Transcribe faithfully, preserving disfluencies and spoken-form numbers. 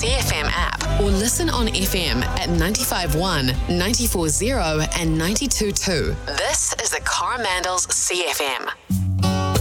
C F M app or listen on F M at ninety-five point one, ninety-four point zero and ninety-two point two. This is the Coromandel's C F M.